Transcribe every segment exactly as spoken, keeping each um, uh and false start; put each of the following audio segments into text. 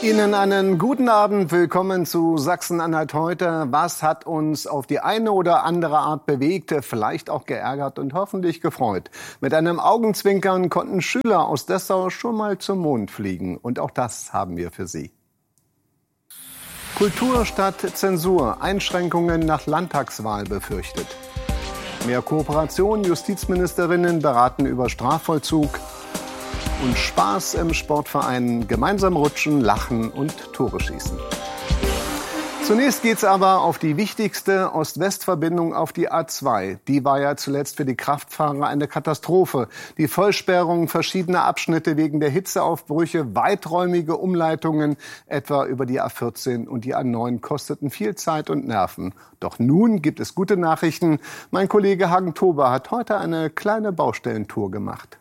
Ihnen einen guten Abend. Willkommen zu Sachsen-Anhalt heute. Was hat uns auf die eine oder andere Art bewegt, vielleicht auch geärgert und hoffentlich gefreut? Mit einem Augenzwinkern konnten Schüler aus Dessau schon mal zum Mond fliegen. Und auch das haben wir für Sie. Kultur statt Zensur. Einschränkungen nach Landtagswahl befürchtet. Mehr Kooperation. Justizministerinnen beraten über Strafvollzug. Und Spaß im Sportverein, gemeinsam rutschen, lachen und Tore schießen. Zunächst geht's aber auf die wichtigste Ost-West-Verbindung, auf die A zwei. Die war ja zuletzt für die Kraftfahrer eine Katastrophe. Die Vollsperrung verschiedener Abschnitte wegen der Hitzeaufbrüche, weiträumige Umleitungen, etwa über die A vierzehn und die A neun, kosteten viel Zeit und Nerven. Doch nun gibt es gute Nachrichten. Mein Kollege Hagen Tober hat heute eine kleine Baustellentour gemacht.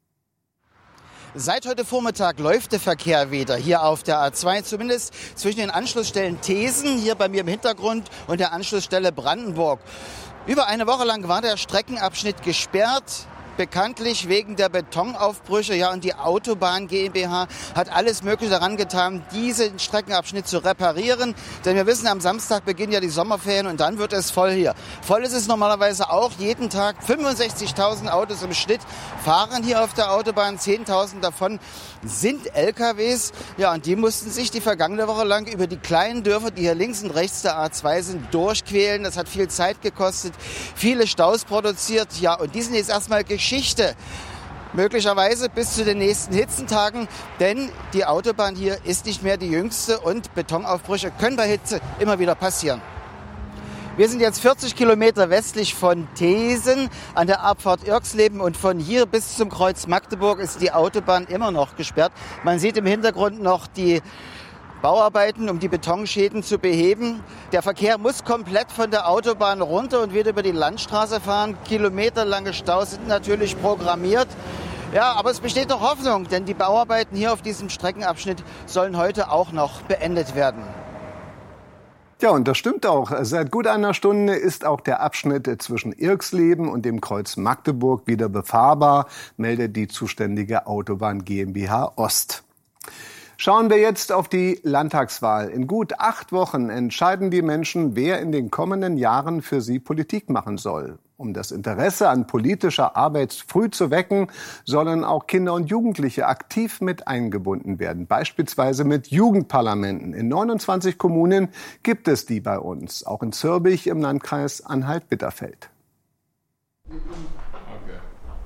Seit heute Vormittag läuft der Verkehr wieder hier auf der A zwei, zumindest zwischen den Anschlussstellen Thesen, hier bei mir im Hintergrund, und der Anschlussstelle Brandenburg. Über eine Woche lang war der Streckenabschnitt gesperrt, bekanntlich wegen der Betonaufbrüche. Ja, und die Autobahn GmbH hat alles Mögliche daran getan, diesen Streckenabschnitt zu reparieren. Denn wir wissen, am Samstag beginnen ja die Sommerferien und dann wird es voll hier. Voll ist es normalerweise auch jeden Tag. fünfundsechzigtausend Autos im Schnitt fahren hier auf der Autobahn. zehntausend davon sind L K Ws. Ja, und die mussten sich die vergangene Woche lang über die kleinen Dörfer, die hier links und rechts der A zwei sind, durchquälen. Das hat viel Zeit gekostet, viele Staus produziert. Ja, und die sind jetzt erstmal Geschichte. Geschichte. Möglicherweise bis zu den nächsten Hitzentagen, denn die Autobahn hier ist nicht mehr die jüngste und Betonaufbrüche können bei Hitze immer wieder passieren. Wir sind jetzt vierzig Kilometer westlich von Thesen an der Abfahrt Irxleben und von hier bis zum Kreuz Magdeburg ist die Autobahn immer noch gesperrt. Man sieht im Hintergrund noch die Bauarbeiten, um die Betonschäden zu beheben. Der Verkehr muss komplett von der Autobahn runter und wieder über die Landstraße fahren. Kilometerlange Staus sind natürlich programmiert. Ja, aber es besteht noch Hoffnung, denn die Bauarbeiten hier auf diesem Streckenabschnitt sollen heute auch noch beendet werden. Ja, und das stimmt auch. Seit gut einer Stunde ist auch der Abschnitt zwischen Irxleben und dem Kreuz Magdeburg wieder befahrbar, meldet die zuständige Autobahn GmbH Ost. Schauen wir jetzt auf die Landtagswahl. In gut acht Wochen entscheiden die Menschen, wer in den kommenden Jahren für sie Politik machen soll. Um das Interesse an politischer Arbeit früh zu wecken, sollen auch Kinder und Jugendliche aktiv mit eingebunden werden. Beispielsweise mit Jugendparlamenten. In neunundzwanzig Kommunen gibt es die bei uns. Auch in Zürbich im Landkreis Anhalt-Bitterfeld. Okay.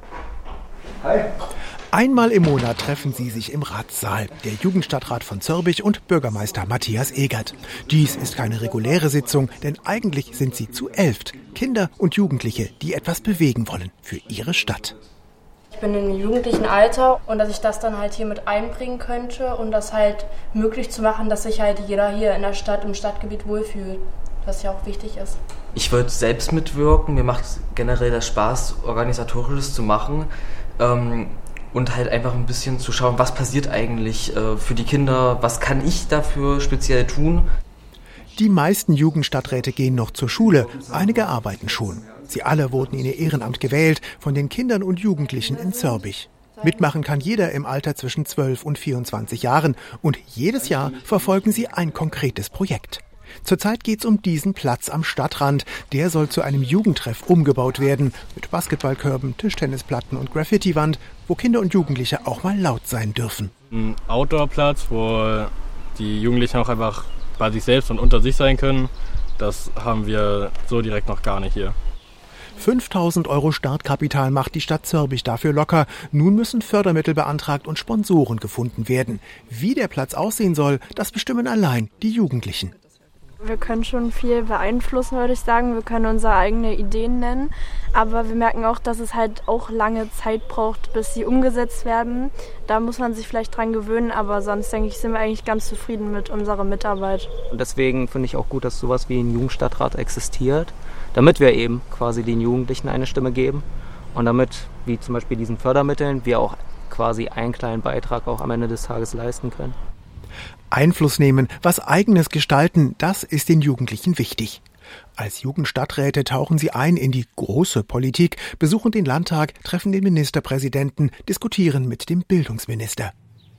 Hi. Einmal im Monat treffen sie sich im Ratssaal, der Jugendstadtrat von Zürbich und Bürgermeister Matthias Egert. Dies ist keine reguläre Sitzung, denn eigentlich sind sie zu elft. Kinder und Jugendliche, die etwas bewegen wollen für ihre Stadt. Ich bin im jugendlichen Alter und dass ich das dann halt hier mit einbringen könnte und das halt möglich zu machen, dass sich halt jeder hier in der Stadt, im Stadtgebiet wohlfühlt, was ja auch wichtig ist. Ich würde selbst mitwirken, mir macht generell der Spaß, Organisatorisches zu machen. Ähm, Und halt einfach ein bisschen zu schauen, was passiert eigentlich äh, für die Kinder, was kann ich dafür speziell tun. Die meisten Jugendstadträte gehen noch zur Schule, einige arbeiten schon. Sie alle wurden in ihr Ehrenamt gewählt, von den Kindern und Jugendlichen in Zürbich. Mitmachen kann jeder im Alter zwischen zwölf und vierundzwanzig Jahren und jedes Jahr verfolgen sie ein konkretes Projekt. Zurzeit geht's um diesen Platz am Stadtrand. Der soll zu einem Jugendtreff umgebaut werden. Mit Basketballkörben, Tischtennisplatten und Graffitiwand, wo Kinder und Jugendliche auch mal laut sein dürfen. Ein Outdoor-Platz, wo die Jugendlichen auch einfach bei sich selbst und unter sich sein können. Das haben wir so direkt noch gar nicht hier. fünftausend Euro Startkapital macht die Stadt Zürbich dafür locker. Nun müssen Fördermittel beantragt und Sponsoren gefunden werden. Wie der Platz aussehen soll, das bestimmen allein die Jugendlichen. Wir können schon viel beeinflussen, würde ich sagen. Wir können unsere eigenen Ideen nennen. Aber wir merken auch, dass es halt auch lange Zeit braucht, bis sie umgesetzt werden. Da muss man sich vielleicht dran gewöhnen. Aber sonst, denke ich, sind wir eigentlich ganz zufrieden mit unserer Mitarbeit. Und deswegen finde ich auch gut, dass sowas wie ein Jugendstadtrat existiert, damit wir eben quasi den Jugendlichen eine Stimme geben. Und damit, wie zum Beispiel diesen Fördermitteln, wir auch quasi einen kleinen Beitrag auch am Ende des Tages leisten können. Einfluss nehmen, was Eigenes gestalten, das ist den Jugendlichen wichtig. Als Jugendstadträte tauchen sie ein in die große Politik, besuchen den Landtag, treffen den Ministerpräsidenten, diskutieren mit dem Bildungsminister.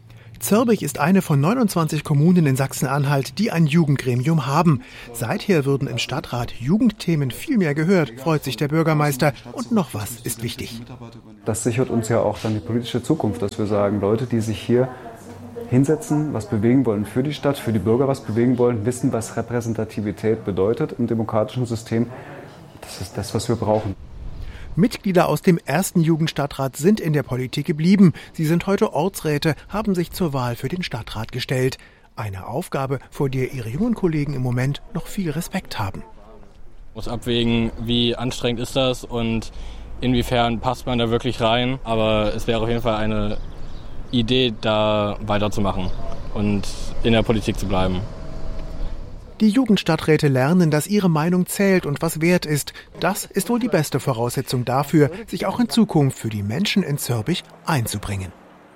Zörbich ist eine von neunundzwanzig Kommunen in Sachsen-Anhalt, die ein Jugendgremium haben. Seither würden im Stadtrat Jugendthemen viel mehr gehört, freut sich der Bürgermeister. Und noch was ist wichtig. Das sichert uns ja auch dann die politische Zukunft, dass wir sagen, Leute, die sich hier hinsetzen, was bewegen wollen für die Stadt, für die Bürger was bewegen wollen, wissen, was Repräsentativität bedeutet im demokratischen System. Das ist das, was wir brauchen. Mitglieder aus dem ersten Jugendstadtrat sind in der Politik geblieben. Sie sind heute Ortsräte, haben sich zur Wahl für den Stadtrat gestellt. Eine Aufgabe, vor der ihre jungen Kollegen im Moment noch viel Respekt haben. Man muss abwägen, wie anstrengend ist das und inwiefern passt man da wirklich rein. Aber es wäre auf jeden Fall eine Idee, da weiterzumachen und in der Politik zu bleiben. Die Jugendstadträte lernen, dass ihre Meinung zählt und was wert ist. Das ist wohl die beste Voraussetzung dafür, sich auch in Zukunft für die Menschen in Zörbich einzubringen.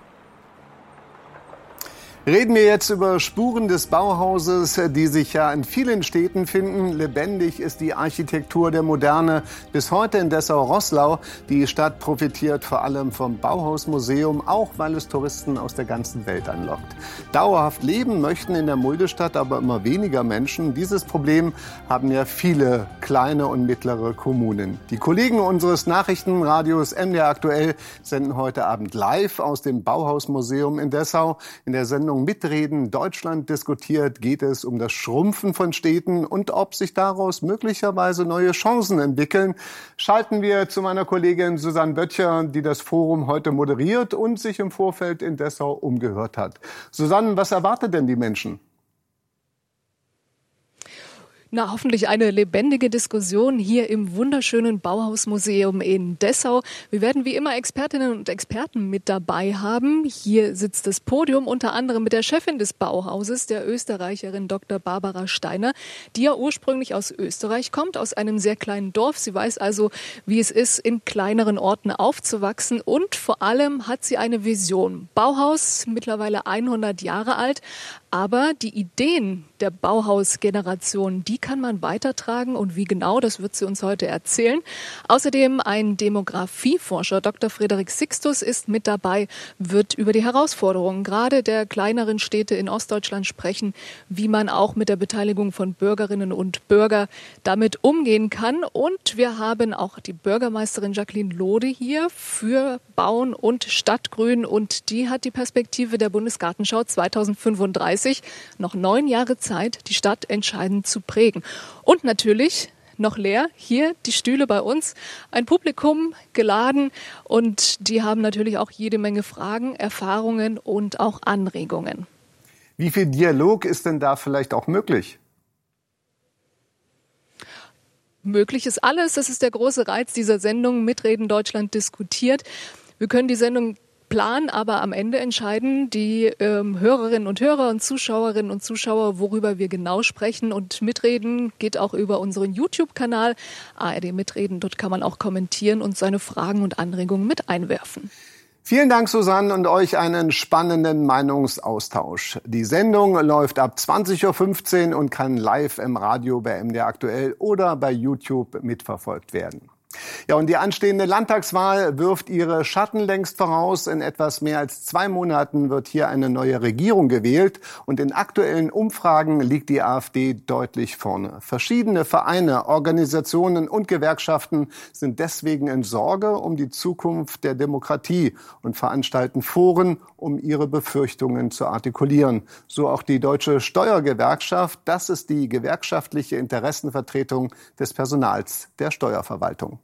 Reden wir jetzt über Spuren des Bauhauses, die sich ja in vielen Städten finden. Lebendig ist die Architektur der Moderne bis heute in Dessau-Roßlau. Die Stadt profitiert vor allem vom Bauhausmuseum, auch weil es Touristen aus der ganzen Welt anlockt. Dauerhaft leben möchten in der Muldestadt aber immer weniger Menschen. Dieses Problem haben ja viele kleine und mittlere Kommunen. Die Kollegen unseres Nachrichtenradios M D R Aktuell senden heute Abend live aus dem Bauhausmuseum in Dessau. In der Sendung Mitreden Deutschland diskutiert geht es um das Schrumpfen von Städten und ob sich daraus möglicherweise neue Chancen entwickeln. Schalten wir zu meiner Kollegin Susanne Böttcher, die das Forum heute moderiert und sich im Vorfeld in Dessau umgehört hat. Susanne, was erwartet denn die Menschen? Na, hoffentlich eine lebendige Diskussion hier im wunderschönen Bauhausmuseum in Dessau. Wir werden wie immer Expertinnen und Experten mit dabei haben. Hier sitzt das Podium unter anderem mit der Chefin des Bauhauses, der Österreicherin Doktor Barbara Steiner, die ja ursprünglich aus Österreich kommt, aus einem sehr kleinen Dorf. Sie weiß also, wie es ist, in kleineren Orten aufzuwachsen, und vor allem hat sie eine Vision. Bauhaus, mittlerweile hundert Jahre alt, aber die Ideen der Bauhausgeneration, die kann man weitertragen, und wie genau, das wird sie uns heute erzählen. Außerdem ein Demografieforscher, Doktor Frederik Sixtus, ist mit dabei, wird über die Herausforderungen gerade der kleineren Städte in Ostdeutschland sprechen, wie man auch mit der Beteiligung von Bürgerinnen und Bürgern damit umgehen kann. Und wir haben auch die Bürgermeisterin Jacqueline Lode hier für Bauen und Stadtgrün, und die hat die Perspektive der Bundesgartenschau zweitausendfünfunddreißig, noch neun Jahre Zeit, die Stadt entscheidend zu prägen. Und natürlich noch leer, hier die Stühle bei uns, ein Publikum geladen, und die haben natürlich auch jede Menge Fragen, Erfahrungen und auch Anregungen. Wie viel Dialog ist denn da vielleicht auch möglich? Möglich ist alles, das ist der große Reiz dieser Sendung, Mitreden Deutschland diskutiert. Wir können die Sendung planen, aber am Ende entscheiden die ähm, Hörerinnen und Hörer und Zuschauerinnen und Zuschauer, worüber wir genau sprechen. Und Mitreden geht auch über unseren YouTube-Kanal A R D Mitreden. Dort kann man auch kommentieren und seine Fragen und Anregungen mit einwerfen. Vielen Dank, Susanne, und euch einen spannenden Meinungsaustausch. Die Sendung läuft ab zwanzig Uhr fünfzehn und kann live im Radio bei M D R Aktuell oder bei YouTube mitverfolgt werden. Ja, und die anstehende Landtagswahl wirft ihre Schatten längst voraus. In etwas mehr als zwei Monaten wird hier eine neue Regierung gewählt. Und in aktuellen Umfragen liegt die AfD deutlich vorne. Verschiedene Vereine, Organisationen und Gewerkschaften sind deswegen in Sorge um die Zukunft der Demokratie und veranstalten Foren, um ihre Befürchtungen zu artikulieren. So auch die Deutsche Steuergewerkschaft. Das ist die gewerkschaftliche Interessenvertretung des Personals der Steuerverwaltung.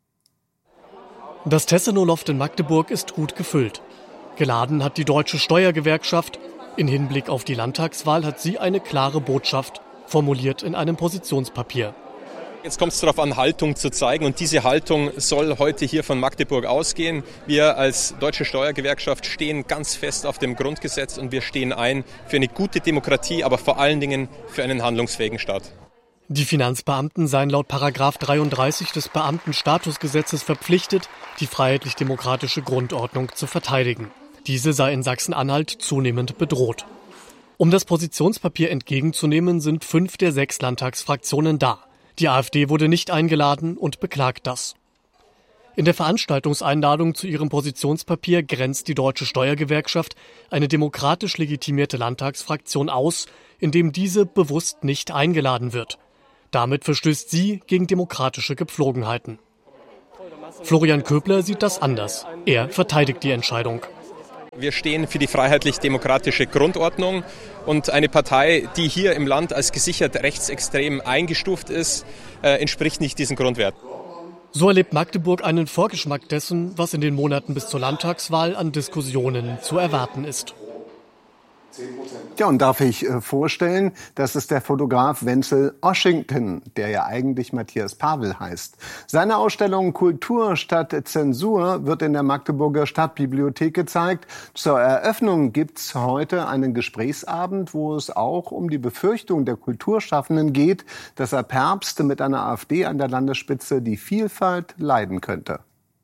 Das Tessenow-Loft in Magdeburg ist gut gefüllt. Geladen hat die Deutsche Steuergewerkschaft. In Hinblick auf die Landtagswahl hat sie eine klare Botschaft, formuliert in einem Positionspapier. Jetzt kommt es darauf an, Haltung zu zeigen, und diese Haltung soll heute hier von Magdeburg ausgehen. Wir als Deutsche Steuergewerkschaft stehen ganz fest auf dem Grundgesetz, und wir stehen ein für eine gute Demokratie, aber vor allen Dingen für einen handlungsfähigen Staat. Die Finanzbeamten seien laut Paragraph dreiunddreißig des Beamtenstatusgesetzes verpflichtet, die freiheitlich-demokratische Grundordnung zu verteidigen. Diese sei in Sachsen-Anhalt zunehmend bedroht. Um das Positionspapier entgegenzunehmen, sind fünf der sechs Landtagsfraktionen da. Die AfD wurde nicht eingeladen und beklagt das. In der Veranstaltungseinladung zu ihrem Positionspapier grenzt die Deutsche Steuergewerkschaft eine demokratisch legitimierte Landtagsfraktion aus, indem diese bewusst nicht eingeladen wird. Damit verstößt sie gegen demokratische Gepflogenheiten. Florian Köbler sieht das anders. Er verteidigt die Entscheidung. Wir stehen für die freiheitlich-demokratische Grundordnung und eine Partei, die hier im Land als gesichert rechtsextrem eingestuft ist, äh, entspricht nicht diesen Grundwerten. So erlebt Magdeburg einen Vorgeschmack dessen, was in den Monaten bis zur Landtagswahl an Diskussionen zu erwarten ist. Ja, und darf ich äh, vorstellen, das ist der Fotograf Wenzel Oschington, der ja eigentlich Matthias Pavel heißt. Seine Ausstellung Kultur statt Zensur wird in der Magdeburger Stadtbibliothek gezeigt. Zur Eröffnung gibt's heute einen Gesprächsabend, wo es auch um die Befürchtung der Kulturschaffenden geht, dass ab Herbst mit einer AfD an der Landesspitze die Vielfalt leiden könnte.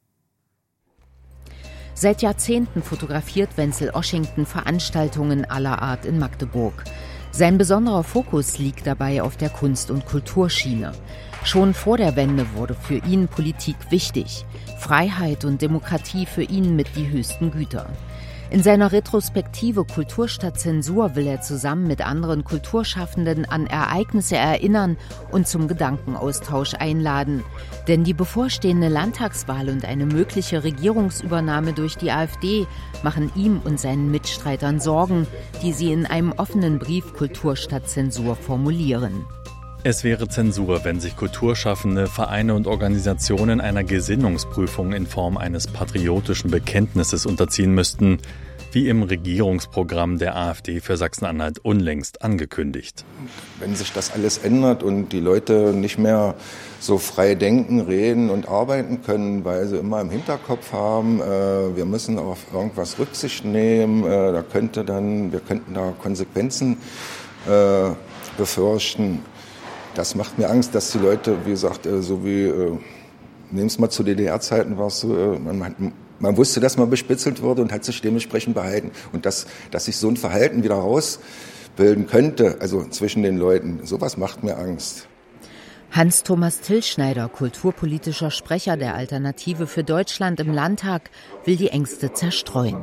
Seit Jahrzehnten fotografiert Wenzel Oschington Veranstaltungen aller Art in Magdeburg. Sein besonderer Fokus liegt dabei auf der Kunst- und Kulturschiene. Schon vor der Wende wurde für ihn Politik wichtig. Freiheit und Demokratie für ihn mit die höchsten Güter. In seiner Retrospektive Kultur statt Zensur will er zusammen mit anderen Kulturschaffenden an Ereignisse erinnern und zum Gedankenaustausch einladen. Denn die bevorstehende Landtagswahl und eine mögliche Regierungsübernahme durch die AfD machen ihm und seinen Mitstreitern Sorgen, die sie in einem offenen Brief Kultur statt Zensur formulieren. Es wäre Zensur, wenn sich Kulturschaffende, Vereine und Organisationen einer Gesinnungsprüfung in Form eines patriotischen Bekenntnisses unterziehen müssten, wie im Regierungsprogramm der AfD für Sachsen-Anhalt unlängst angekündigt. Wenn sich das alles ändert und die Leute nicht mehr so frei denken, reden und arbeiten können, weil sie immer im Hinterkopf haben, äh, wir müssen auf irgendwas Rücksicht nehmen, äh, da könnte dann, wir könnten da Konsequenzen äh, befürchten. Das macht mir Angst, dass die Leute, wie gesagt, so wie, äh, nehmen es mal zu D D R-Zeiten, war es so, äh, man, man wusste, dass man bespitzelt wurde und hat sich dementsprechend behalten. Und dass, dass sich so ein Verhalten wieder rausbilden könnte, also zwischen den Leuten, sowas macht mir Angst. Hans-Thomas Tillschneider, kulturpolitischer Sprecher der Alternative für Deutschland im Landtag, will die Ängste zerstreuen.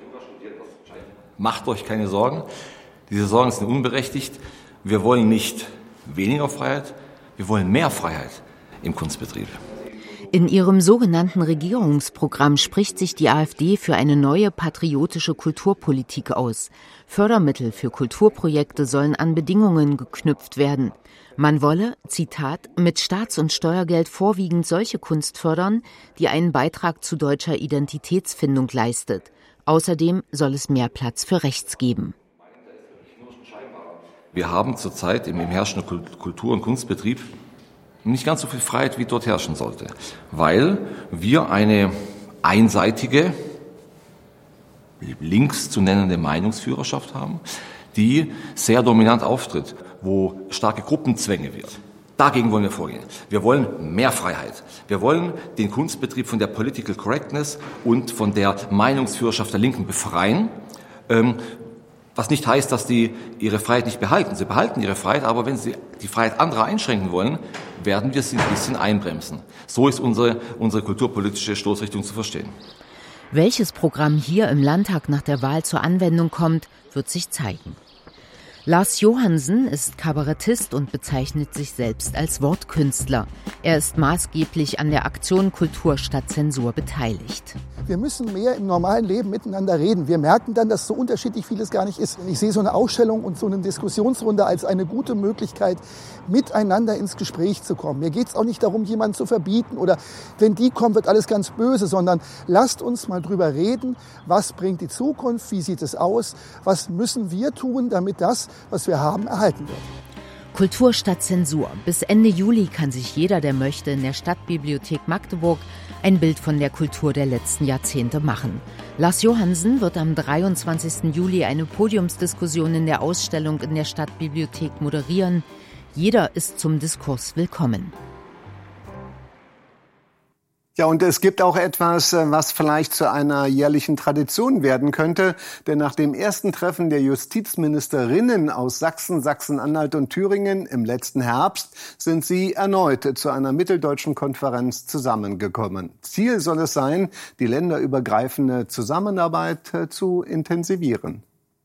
Macht euch keine Sorgen, diese Sorgen sind unberechtigt. Wir wollen nicht weniger Freiheit, wir wollen mehr Freiheit im Kunstbetrieb. In ihrem sogenannten Regierungsprogramm spricht sich die AfD für eine neue patriotische Kulturpolitik aus. Fördermittel für Kulturprojekte sollen an Bedingungen geknüpft werden. Man wolle, Zitat, mit Staats- und Steuergeld vorwiegend solche Kunst fördern, die einen Beitrag zu deutscher Identitätsfindung leistet. Außerdem soll es mehr Platz für Rechts geben. Wir haben zurzeit im herrschenden Kultur- und Kunstbetrieb nicht ganz so viel Freiheit, wie dort herrschen sollte, weil wir eine einseitige, links zu nennende Meinungsführerschaft haben, die sehr dominant auftritt, wo starke Gruppenzwänge wird. Dagegen wollen wir vorgehen. Wir wollen mehr Freiheit. Wir wollen den Kunstbetrieb von der Political Correctness und von der Meinungsführerschaft der Linken befreien, ähm, was nicht heißt, dass die ihre Freiheit nicht behalten. Sie behalten ihre Freiheit, aber wenn sie die Freiheit anderer einschränken wollen, werden wir sie ein bisschen einbremsen. So ist unsere, unsere kulturpolitische Stoßrichtung zu verstehen. Welches Programm hier im Landtag nach der Wahl zur Anwendung kommt, wird sich zeigen. Lars Johansen ist Kabarettist und bezeichnet sich selbst als Wortkünstler. Er ist maßgeblich an der Aktion Kultur statt Zensur beteiligt. Wir müssen mehr im normalen Leben miteinander reden. Wir merken dann, dass so unterschiedlich vieles gar nicht ist. Ich sehe so eine Ausstellung und so eine Diskussionsrunde als eine gute Möglichkeit, miteinander ins Gespräch zu kommen. Mir geht es auch nicht darum, jemanden zu verbieten oder wenn die kommen, wird alles ganz böse, sondern lasst uns mal drüber reden, was bringt die Zukunft, wie sieht es aus, was müssen wir tun, damit das, was wir haben, erhalten wird. Kultur statt Zensur. Bis Ende Juli kann sich jeder, der möchte, in der Stadtbibliothek Magdeburg ein Bild von der Kultur der letzten Jahrzehnte machen. Lars Johansen wird am dreiundzwanzigsten Juli eine Podiumsdiskussion in der Ausstellung in der Stadtbibliothek moderieren. Jeder ist zum Diskurs willkommen. Ja, und es gibt auch etwas, was vielleicht zu einer jährlichen Tradition werden könnte. Denn nach dem ersten Treffen der Justizministerinnen aus Sachsen, Sachsen-Anhalt und Thüringen im letzten Herbst sind sie erneut zu einer mitteldeutschen Konferenz zusammengekommen. Ziel soll es sein, die länderübergreifende Zusammenarbeit zu intensivieren.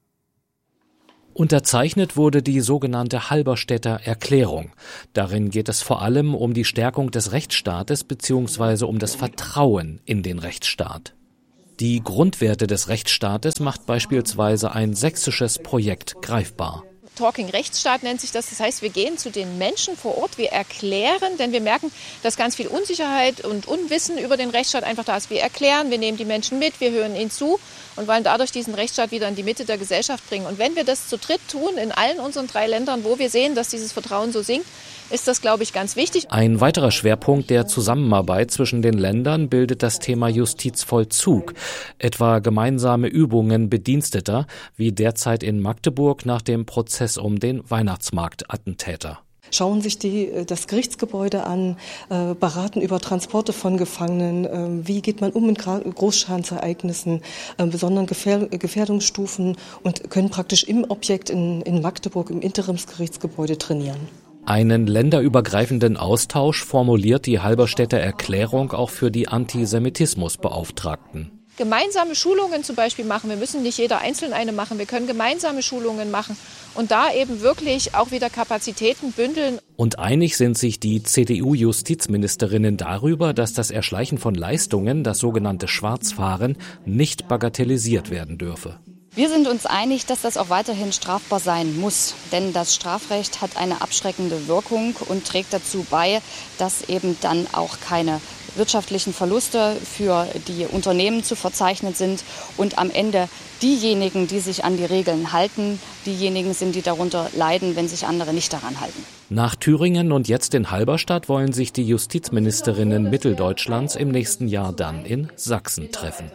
Unterzeichnet wurde die sogenannte Halberstädter Erklärung. Darin geht es vor allem um die Stärkung des Rechtsstaates bzw. um das Vertrauen in den Rechtsstaat. Die Grundwerte des Rechtsstaates macht beispielsweise ein sächsisches Projekt greifbar. Talking Rechtsstaat nennt sich das. Das heißt, wir gehen zu den Menschen vor Ort, wir erklären, denn wir merken, dass ganz viel Unsicherheit und Unwissen über den Rechtsstaat einfach da ist. Wir erklären, wir nehmen die Menschen mit, wir hören ihnen zu und wollen dadurch diesen Rechtsstaat wieder in die Mitte der Gesellschaft bringen. Und wenn wir das zu dritt tun, in allen unseren drei Ländern, wo wir sehen, dass dieses Vertrauen so sinkt, ist das, glaube ich, ganz wichtig. Ein weiterer Schwerpunkt der Zusammenarbeit zwischen den Ländern bildet das Thema Justizvollzug, etwa gemeinsame Übungen Bediensteter, wie derzeit in Magdeburg nach dem Prozess um den Weihnachtsmarktattentäter. Schauen sich die, das Gerichtsgebäude an, äh, beraten über Transporte von Gefangenen, äh, wie geht man um mit Großschadensereignissen, äh, besonderen Gefähr- Gefährdungsstufen und können praktisch im Objekt in, in Magdeburg im Interimsgerichtsgebäude trainieren. Einen länderübergreifenden Austausch formuliert die Halberstädter Erklärung auch für die Antisemitismusbeauftragten. Gemeinsame Schulungen zum Beispiel machen. Wir müssen nicht jeder einzeln eine machen. Wir können gemeinsame Schulungen machen und da eben wirklich auch wieder Kapazitäten bündeln. Und einig sind sich die C D U-Justizministerinnen darüber, dass das Erschleichen von Leistungen, das sogenannte Schwarzfahren, nicht bagatellisiert werden dürfe. Wir sind uns einig, dass das auch weiterhin strafbar sein muss. Denn das Strafrecht hat eine abschreckende Wirkung und trägt dazu bei, dass eben dann auch keine wirtschaftlichen Verluste für die Unternehmen zu verzeichnen sind und am Ende diejenigen, die sich an die Regeln halten, diejenigen sind, die darunter leiden, wenn sich andere nicht daran halten. Nach Thüringen und jetzt in Halberstadt wollen sich die Justizministerinnen Mitteldeutschlands im nächsten Jahr dann in Sachsen treffen.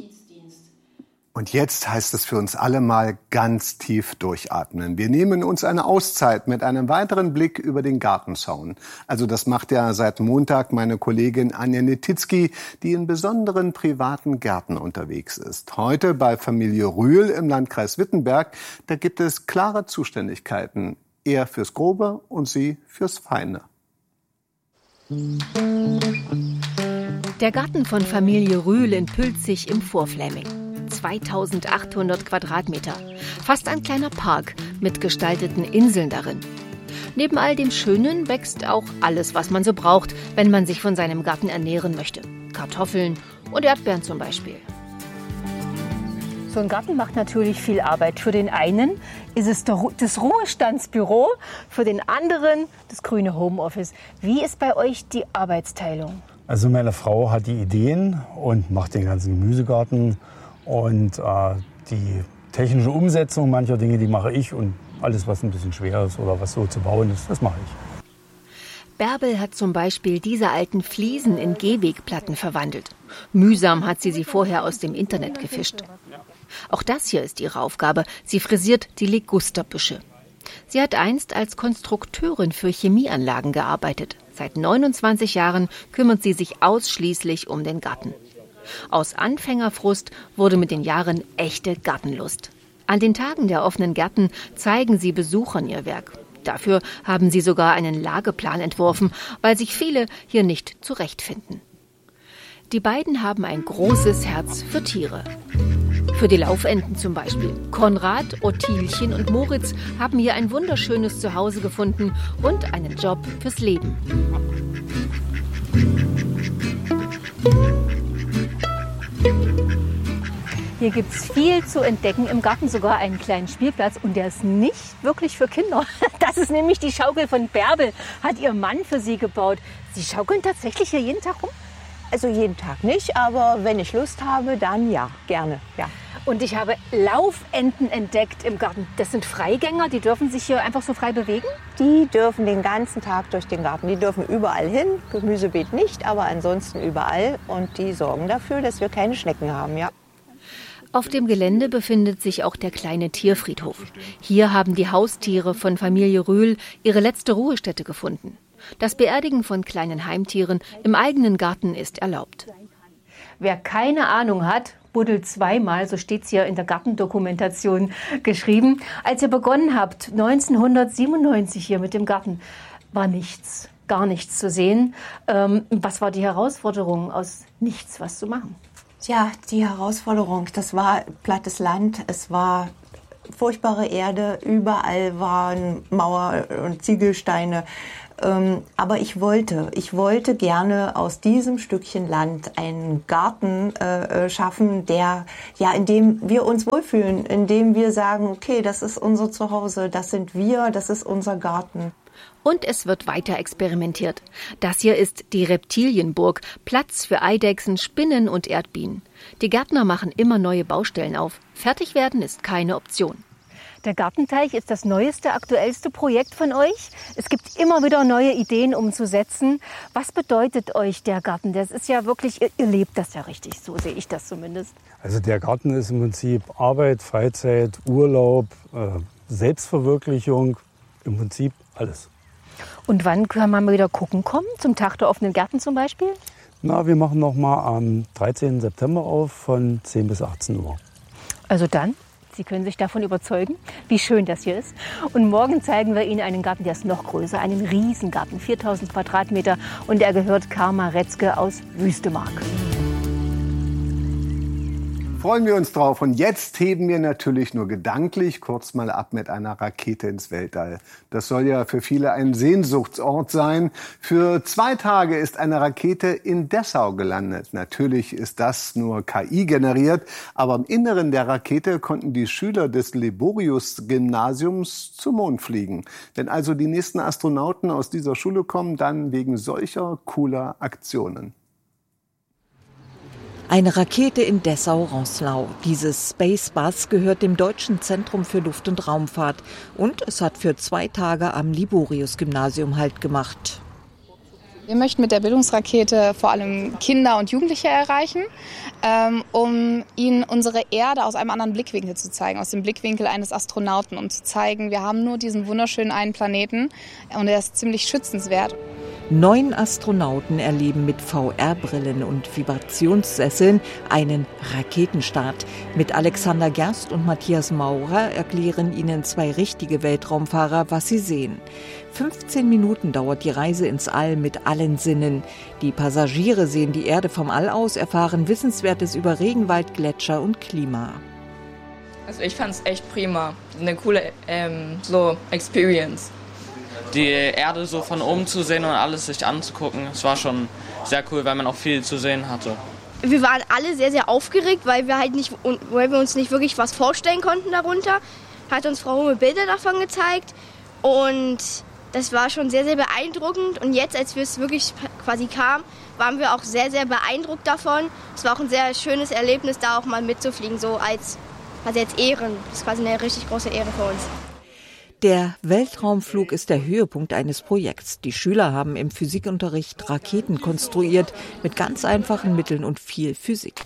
Und jetzt heißt es für uns alle mal ganz tief durchatmen. Wir nehmen uns eine Auszeit mit einem weiteren Blick über den Gartenzaun. Also das macht ja seit Montag meine Kollegin Anja Netitzky, die in besonderen privaten Gärten unterwegs ist. Heute bei Familie Rühl im Landkreis Wittenberg, da gibt es klare Zuständigkeiten. Er fürs Grobe und sie fürs Feine. Der Garten von Familie Rühl in Pülzig im Vorfläming. zweitausendachthundert Quadratmeter. Fast ein kleiner Park mit gestalteten Inseln darin. Neben all dem Schönen wächst auch alles, was man so braucht, wenn man sich von seinem Garten ernähren möchte. Kartoffeln und Erdbeeren zum Beispiel. So ein Garten macht natürlich viel Arbeit. Für den einen ist es das Ruhestandsbüro, für den anderen das grüne Homeoffice. Wie ist bei euch die Arbeitsteilung? Also meine Frau hat die Ideen und macht den ganzen Gemüsegarten. Und äh, die technische Umsetzung mancher Dinge, die mache ich. Und alles, was ein bisschen schwer ist oder was so zu bauen ist, das mache ich. Bärbel hat zum Beispiel diese alten Fliesen in Gehwegplatten verwandelt. Mühsam hat sie sie vorher aus dem Internet gefischt. Auch das hier ist ihre Aufgabe. Sie frisiert die Ligusterbüsche. Sie hat einst als Konstrukteurin für Chemieanlagen gearbeitet. Seit neunundzwanzig Jahren kümmert sie sich ausschließlich um den Garten. Aus Anfängerfrust wurde mit den Jahren echte Gartenlust. An den Tagen der offenen Gärten zeigen sie Besuchern ihr Werk. Dafür haben sie sogar einen Lageplan entworfen, weil sich viele hier nicht zurechtfinden. Die beiden haben ein großes Herz für Tiere. Für die Laufenten zum Beispiel. Konrad, Ottilchen und Moritz haben hier ein wunderschönes Zuhause gefunden und einen Job fürs Leben. Hier gibt es viel zu entdecken, im Garten sogar einen kleinen Spielplatz und der ist nicht wirklich für Kinder. Das ist nämlich die Schaukel von Bärbel, hat ihr Mann für sie gebaut. Sie schaukeln tatsächlich hier jeden Tag rum? Also jeden Tag nicht, aber wenn ich Lust habe, dann ja, gerne, ja. Und ich habe Laufenten entdeckt im Garten. Das sind Freigänger, die dürfen sich hier einfach so frei bewegen? Die dürfen den ganzen Tag durch den Garten. Die dürfen überall hin, Gemüsebeet nicht, aber ansonsten überall. Und die sorgen dafür, dass wir keine Schnecken haben, ja. Auf dem Gelände befindet sich auch der kleine Tierfriedhof. Hier haben die Haustiere von Familie Rühl ihre letzte Ruhestätte gefunden. Das Beerdigen von kleinen Heimtieren im eigenen Garten ist erlaubt. Wer keine Ahnung hat, buddelt zweimal, so steht es hier in der Gartendokumentation geschrieben. Als ihr begonnen habt, neunzehnhundertsiebenundneunzig hier mit dem Garten, war nichts, gar nichts zu sehen. Ähm, was war die Herausforderung, aus nichts was zu machen? Tja, die Herausforderung, das war plattes Land, es war furchtbare Erde, überall waren Mauer und Ziegelsteine. Ähm, aber ich wollte, ich wollte gerne aus diesem Stückchen Land einen Garten äh, schaffen, der, ja, in dem wir uns wohlfühlen, in dem wir sagen, okay, das ist unser Zuhause, das sind wir, das ist unser Garten. Und es wird weiter experimentiert. Das hier ist die Reptilienburg, Platz für Eidechsen, Spinnen und Erdbienen. Die Gärtner machen immer neue Baustellen auf. Fertig werden ist keine Option. Der Gartenteich ist das neueste, aktuellste Projekt von euch. Es gibt immer wieder neue Ideen umzusetzen. Was bedeutet euch der Garten? Das ist ja wirklich, ihr, ihr lebt das ja richtig, so sehe ich das zumindest. Also der Garten ist im Prinzip Arbeit, Freizeit, Urlaub, äh, Selbstverwirklichung, im Prinzip alles. Und wann kann man mal wieder gucken kommen? Zum Tag der offenen Gärten zum Beispiel? Na, wir machen noch mal am dreizehnten September auf von zehn bis achtzehn Uhr. Also dann, Sie können sich davon überzeugen, wie schön das hier ist. Und morgen zeigen wir Ihnen einen Garten, der ist noch größer, einen Riesengarten, viertausend Quadratmeter. Und er gehört Karma Retzke aus Wüstemark. Freuen wir uns drauf. Und jetzt heben wir natürlich nur gedanklich kurz mal ab mit einer Rakete ins Weltall. Das soll ja für viele ein Sehnsuchtsort sein. Für zwei Tage ist eine Rakete in Dessau gelandet. Natürlich ist das nur K I generiert, aber im Inneren der Rakete konnten die Schüler des Liborius-Gymnasiums zum Mond fliegen. Wenn also die nächsten Astronauten aus dieser Schule kommen, dann wegen solcher cooler Aktionen. Eine Rakete in Dessau-Roßlau. Dieses Space Bus gehört dem Deutschen Zentrum für Luft- und Raumfahrt. Und es hat für zwei Tage am Liborius-Gymnasium Halt gemacht. Wir möchten mit der Bildungsrakete vor allem Kinder und Jugendliche erreichen, ähm, um ihnen unsere Erde aus einem anderen Blickwinkel zu zeigen, aus dem Blickwinkel eines Astronauten, um zu zeigen, wir haben nur diesen wunderschönen einen Planeten und er ist ziemlich schützenswert. Neun Astronauten erleben mit V R-Brillen und Vibrationssesseln einen Raketenstart. Mit Alexander Gerst und Matthias Maurer erklären ihnen zwei richtige Weltraumfahrer, was sie sehen. fünfzehn Minuten dauert die Reise ins All mit allen Sinnen. Die Passagiere sehen die Erde vom All aus, erfahren Wissenswertes über Regenwald, Gletscher und Klima. Also ich fand es echt prima. Eine coole ähm, so Experience. Die Erde so von oben zu sehen und alles sich anzugucken, es war schon sehr cool, weil man auch viel zu sehen hatte. Wir waren alle sehr, sehr aufgeregt, weil wir halt nicht, weil wir uns nicht wirklich was vorstellen konnten darunter. Hat uns Frau Humme Bilder davon gezeigt und das war schon sehr, sehr beeindruckend. Und jetzt, als wir es wirklich quasi kamen, waren wir auch sehr, sehr beeindruckt davon. Es war auch ein sehr schönes Erlebnis, da auch mal mitzufliegen, so als, quasi als Ehren. Das ist quasi eine richtig große Ehre für uns. Der Weltraumflug ist der Höhepunkt eines Projekts. Die Schüler haben im Physikunterricht Raketen konstruiert mit ganz einfachen Mitteln und viel Physik.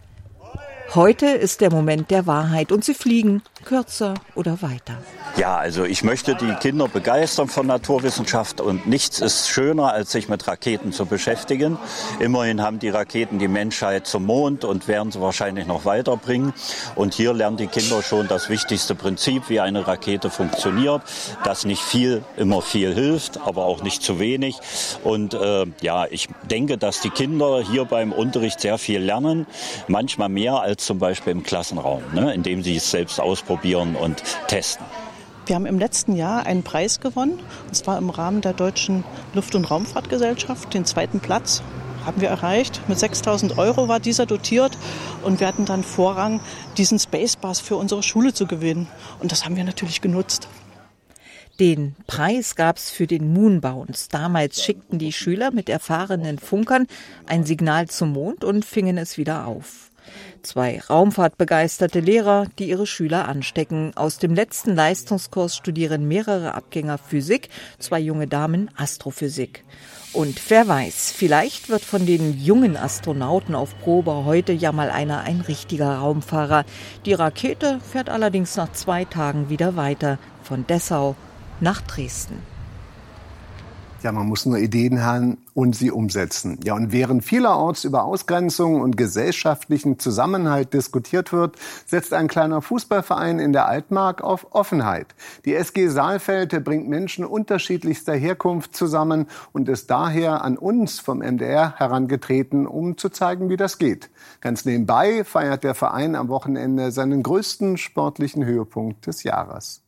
Heute ist der Moment der Wahrheit und sie fliegen kürzer oder weiter. Ja, also ich möchte die Kinder begeistern von Naturwissenschaft und nichts ist schöner, als sich mit Raketen zu beschäftigen. Immerhin haben die Raketen die Menschheit zum Mond und werden sie wahrscheinlich noch weiterbringen. Und hier lernen die Kinder schon das wichtigste Prinzip, wie eine Rakete funktioniert, dass nicht viel immer viel hilft, aber auch nicht zu wenig. Und äh, ja, ich denke, dass die Kinder hier beim Unterricht sehr viel lernen, manchmal mehr als zum Beispiel im Klassenraum, ne, indem sie es selbst ausprobieren und testen. Wir haben im letzten Jahr einen Preis gewonnen, und zwar im Rahmen der Deutschen Luft- und Raumfahrtgesellschaft. Den zweiten Platz haben wir erreicht. Mit sechstausend Euro war dieser dotiert und wir hatten dann Vorrang, diesen Space Bus für unsere Schule zu gewinnen. Und das haben wir natürlich genutzt. Den Preis gab es für den Moon Bounce. Damals schickten die Schüler mit erfahrenen Funkern ein Signal zum Mond und fingen es wieder auf. Zwei raumfahrtbegeisterte Lehrer, die ihre Schüler anstecken. Aus dem letzten Leistungskurs studieren mehrere Abgänger Physik, zwei junge Damen Astrophysik. Und wer weiß, vielleicht wird von den jungen Astronauten auf Probe heute ja mal einer ein richtiger Raumfahrer. Die Rakete fährt allerdings nach zwei Tagen wieder weiter, von Dessau nach Dresden. Ja, man muss nur Ideen haben und sie umsetzen. Ja, und während vielerorts über Ausgrenzung und gesellschaftlichen Zusammenhalt diskutiert wird, setzt ein kleiner Fußballverein in der Altmark auf Offenheit. Die S G Saalfeld bringt Menschen unterschiedlichster Herkunft zusammen und ist daher an uns vom M D R herangetreten, um zu zeigen, wie das geht. Ganz nebenbei feiert der Verein am Wochenende seinen größten sportlichen Höhepunkt des Jahres.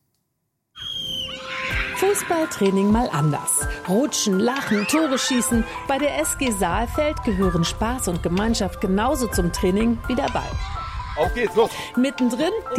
Fußballtraining mal anders. Rutschen, lachen, Tore schießen. Bei der S G Saalfeld gehören Spaß und Gemeinschaft genauso zum Training wie der Ball. Auf geht's, los! Mittendrin